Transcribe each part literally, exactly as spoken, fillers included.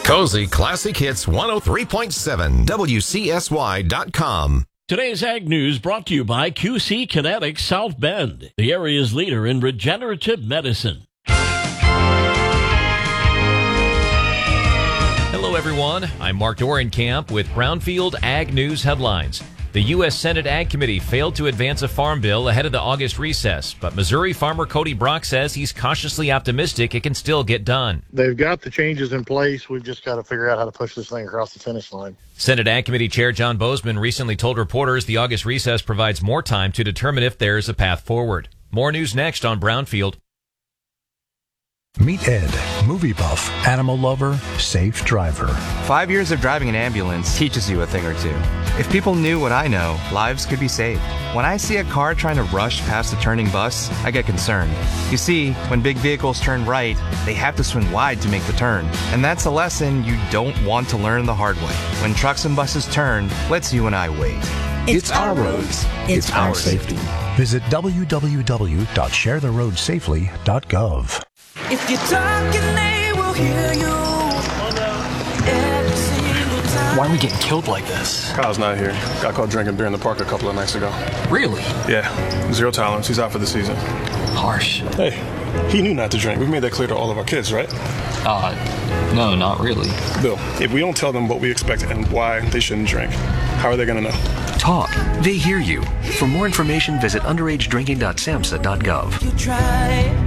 Cozy Classic Hits one oh three point seven, W C S Y dot com. Today's Ag News brought to you by Q C Kinetics South Bend, the area's leader in regenerative medicine. Hello, everyone. I'm Mark Dorenkamp with Brownfield Ag News headlines. The U S Senate Ag Committee failed to advance a farm bill ahead of the August recess, but Missouri farmer Cody Brock says he's cautiously optimistic it can still get done. They've got the changes in place. We've just got to figure out how to push this thing across the finish line. Senate Ag Committee Chair John Bozeman recently told reporters the August recess provides more time to determine if there's a path forward. More news next on Brownfield. Meet Ed, movie buff, animal lover, safe driver. Five years of driving an ambulance teaches you a thing or two. If people knew what I know, lives could be saved. When I see a car trying to rush past a turning bus, I get concerned. You see, when big vehicles turn right, they have to swing wide to make the turn. And that's a lesson you don't want to learn the hard way. When trucks and buses turn, let's you and I wait. It's, it's our roads. It's, it's our safety. Visit w w w dot share the road safely dot gov. If you're talking, they will hear you. Why are we getting killed like this? Kyle's not here. Got caught drinking beer in the park a couple of nights ago. Really? Yeah. Zero tolerance. He's out for the season. Harsh. Hey, he knew not to drink. We've made that clear to all of our kids, right? Uh, no, not really. Bill, if we don't tell them what we expect and why they shouldn't drink, how are they going to know? Talk. They hear you. For more information, visit underage drinking dot samhsa dot gov. You try.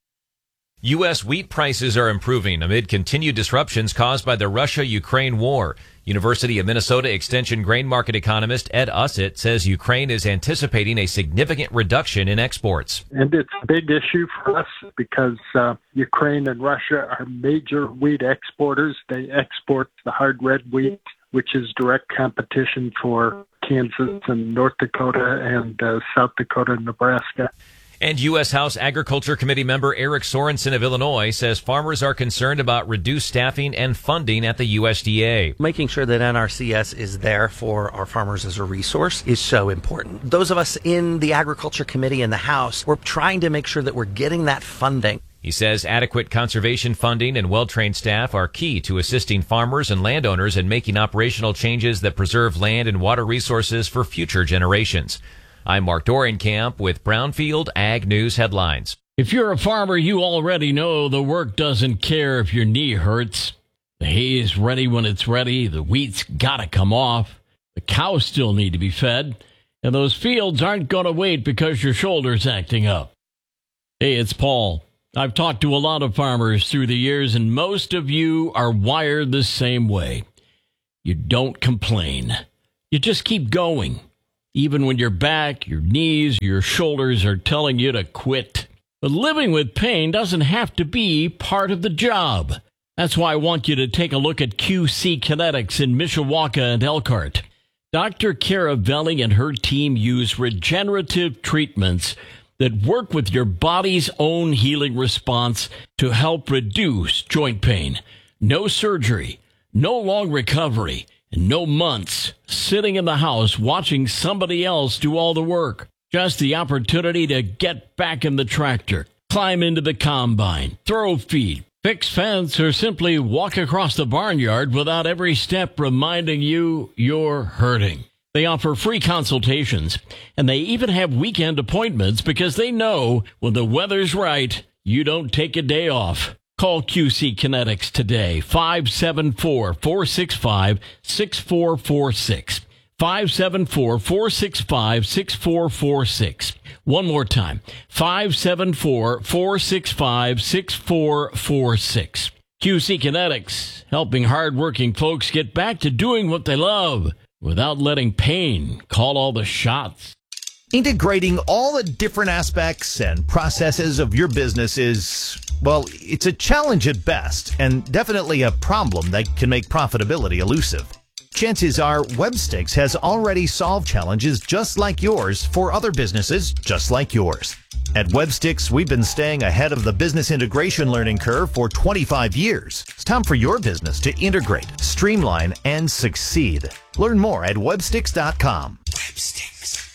U S wheat prices are improving amid continued disruptions caused by the Russia-Ukraine war. University of Minnesota Extension grain market economist Ed Ussett says Ukraine is anticipating a significant reduction in exports. And it's a big issue for us because uh, Ukraine and Russia are major wheat exporters. They export the hard red wheat, which is direct competition for Kansas and North Dakota and uh, South Dakota and Nebraska. And U S House Agriculture Committee member Eric Sorensen of Illinois says farmers are concerned about reduced staffing and funding at the U S D A. Making sure that N R C S is there for our farmers as a resource is so important. Those of us in the Agriculture Committee in the House, we're trying to make sure that we're getting that funding. He says adequate conservation funding and well-trained staff are key to assisting farmers and landowners in making operational changes that preserve land and water resources for future generations. I'm Mark Dorenkamp with Brownfield Ag News headlines. If you're a farmer, you already know the work doesn't care if your knee hurts. The hay is ready when it's ready. The wheat's got to come off. The cows still need to be fed. And those fields aren't going to wait because your shoulder's acting up. Hey, it's Paul. I've talked to a lot of farmers through the years, and most of you are wired the same way. You don't complain. You just keep going. Even when your back, your knees, your shoulders are telling you to quit. But living with pain doesn't have to be part of the job. That's why I want you to take a look at Q C Kinetics in Mishawaka and Elkhart. Doctor Caravelli and her team use regenerative treatments that work with your body's own healing response to help reduce joint pain. No surgery, no long recovery, and no months sitting in the house watching somebody else do all the work. Just the opportunity to get back in the tractor, climb into the combine, throw feed, fix fence, or simply walk across the barnyard without every step reminding you you're hurting. They offer free consultations, and they even have weekend appointments because they know when the weather's right, you don't take a day off. Call Q C Kinetics today, five seven four, four six five, six four four six. five seven four, four six five, six four four six. One more time, five seven four, four six five, six four four six. Q C Kinetics, helping hardworking folks get back to doing what they love without letting pain call all the shots. Integrating all the different aspects and processes of your business is, well, it's a challenge at best, and definitely a problem that can make profitability elusive. Chances are Webstix has already solved challenges just like yours for other businesses just like yours. At Webstix, we've been staying ahead of the business integration learning curve for twenty-five years. It's time for your business to integrate, streamline, and succeed. Learn more at webstix dot com. Webstix.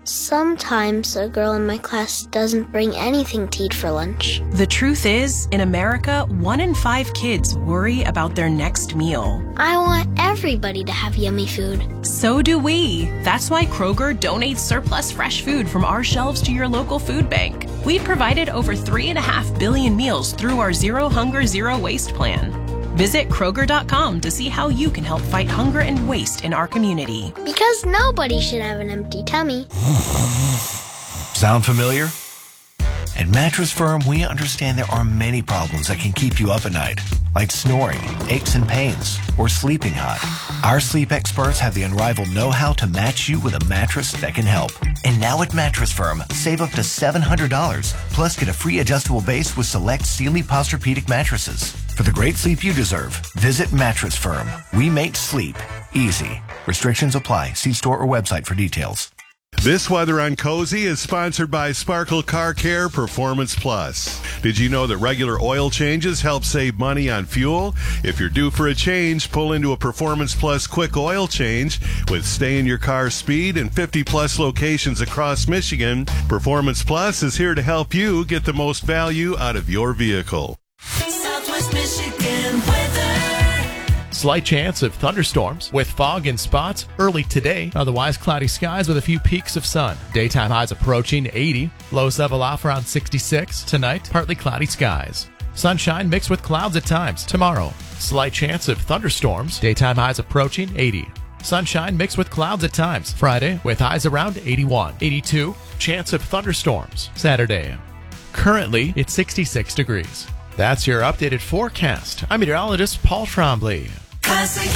Sometimes a girl in my class doesn't bring anything to eat for lunch. The truth is, in America, one in five kids worry about their next meal. I want everybody to have yummy food. So do we. That's why Kroger donates surplus fresh food from our shelves to your local food bank. We've provided over three and a half billion meals through our Zero Hunger, Zero Waste plan. Visit Kroger dot com to see how you can help fight hunger and waste in our community. Because nobody should have an empty tummy. Sound familiar? At Mattress Firm, we understand there are many problems that can keep you up at night, like snoring, aches and pains, or sleeping hot. Our sleep experts have the unrivaled know-how to match you with a mattress that can help. And now at Mattress Firm, save up to seven hundred dollars, plus get a free adjustable base with select Sealy Posturepedic mattresses. For the great sleep you deserve, visit Mattress Firm. We make sleep easy. Restrictions apply. See store or website for details. This weather on Cozy is sponsored by Sparkle Car Care Performance Plus. Did you know that regular oil changes help save money on fuel? If you're due for a change, pull into a Performance Plus quick oil change with stay in your car speed and fifty plus locations across Michigan. Performance Plus is here to help you get the most value out of your vehicle. Southwest Michigan weather. Slight chance of thunderstorms with fog and spots early today. Otherwise, cloudy skies with a few peaks of sun. Daytime highs approaching eighty. Lows level off around sixty-six. Tonight, partly cloudy skies. Sunshine mixed with clouds at times. Tomorrow, slight chance of thunderstorms. Daytime highs approaching eighty. Sunshine mixed with clouds at times. Friday, with highs around eighty-one. eighty-two. Chance of thunderstorms. Saturday. Currently, it's sixty-six degrees. That's your updated forecast. I'm meteorologist Paul Trombley.